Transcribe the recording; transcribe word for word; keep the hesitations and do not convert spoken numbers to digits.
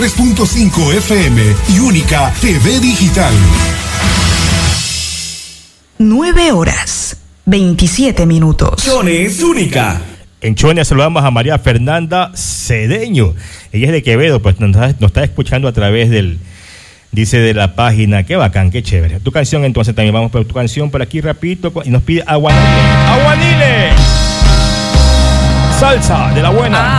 tres punto cinco F M y Única T V Digital. nueve horas, veintisiete minutos. Chones Única. En Chones saludamos a María Fernanda Cedeño. Ella es de Quevedo, pues nos está, nos está escuchando a través del, dice, de la página. Qué bacán, qué chévere. Tu canción, entonces también vamos por tu canción por aquí rapidito y nos pide Aguanile. ¡Aguanile! Salsa de la buena.